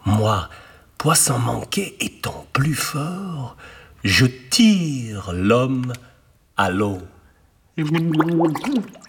Moi, poisson manqué étant plus fort, je tire l'homme à l'eau.